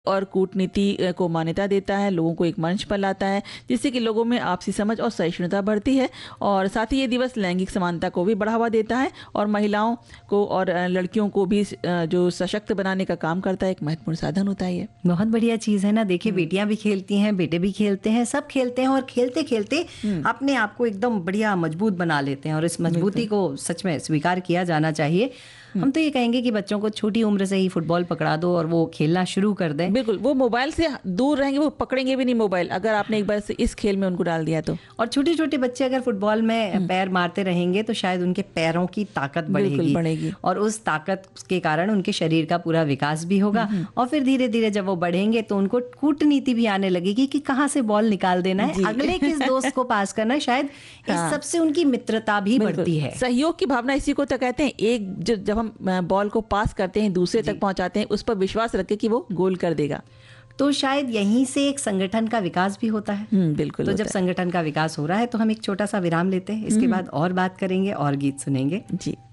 और कूटनीति को मान्यता देता है, लोगों को एक मंच पर लाता है, जिससे कि लोगों में आपसी समझ और सहिष्णुता बढ़ती है। और साथ ही ये दिवस लैंगिक समानता को भी बढ़ावा देता है और महिलाओं को और लड़कियों को भी जो सशक्त बनाने का काम करता है, एक महत्वपूर्ण साधन होता है ये। बहुत बढ़िया चीज है ना। देखिए, बेटियां भी खेलती हैं, बेटे भी खेलते हैं, सब खेलते हैं और खेलते खेलते अपने आप को एकदम बढ़िया मजबूत बना लेते हैं और इस मजबूती को सच में स्वीकार किया जाना चाहिए। हम तो ये कहेंगे कि बच्चों को छोटी उम्र से ही फुटबॉल पकड़ा दो और वो खेलना शुरू कर दें। बिल्कुल, वो मोबाइल से दूर रहेंगे, वो पकड़ेंगे भी नहीं मोबाइल, अगर आपने एक बार से इस खेल में उनको डाल दिया तो। और छोटे छोटे बच्चे अगर फुटबॉल में पैर मारते रहेंगे तो शायद उनके पैरों की ताकत बढ़ेगी और उस ताकत के कारण उनके शरीर का पूरा विकास भी होगा और फिर धीरे धीरे जब वो बढ़ेंगे तो उनको कूटनीति भी आने लगेगी कि कहाँ से बॉल निकाल देना है, अगले किस दोस्त को पास करना है। शायद इस सबसे उनकी मित्रता भी बढ़ती है। सहयोग की भावना इसी को तो कहते हैं। एक जब हम बॉल को पास करते हैं, दूसरे तक पहुंचाते हैं, उस पर विश्वास रख के कि वो गोल कर देगा, तो शायद यहीं से एक संगठन का विकास भी होता है। बिल्कुल। तो जब संगठन का विकास हो रहा है तो हम एक छोटा सा विराम लेते हैं, इसके बाद और बात करेंगे और गीत सुनेंगे। जी।